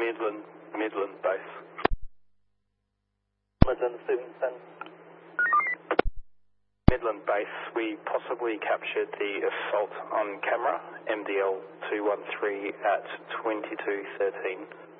Midland base. Midland 710. Midland base, we possibly captured the assault on camera, MDL 213 at 2213.